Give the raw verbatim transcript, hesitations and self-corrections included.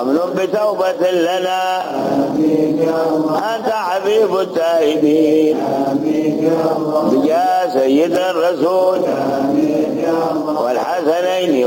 وامن بتوبة لنا أنت حبيب التائبين يا سيد الرسول